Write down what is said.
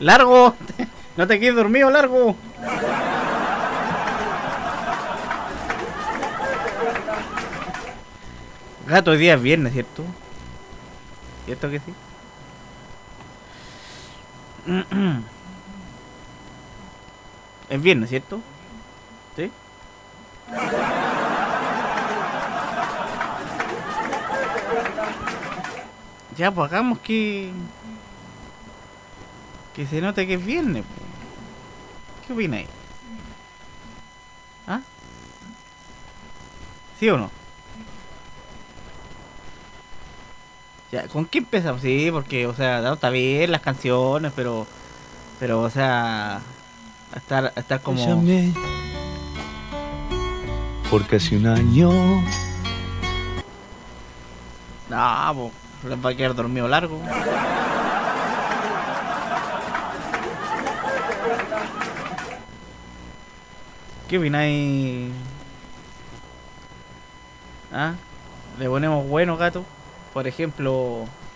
¡Largo! No te quedes dormido, largo. Gato, hoy día es viernes, ¿cierto? ¿Cierto que sí? Es viernes, ¿cierto? ¿Sí? Ya, pues hagamos que se note que es viernes, po. ¿Qué opináis? ¿Ah? ¿Sí o no? Ya, ¿con qué empezamos? Sí, porque, o sea, no, está bien las canciones, pero, o sea, a estar Te como, llamé por casi un año. no, pues, les va a quedar dormido largo. ¿Qué opináis? ¿Ah? ¿Le ponemos bueno, gato? Por ejemplo,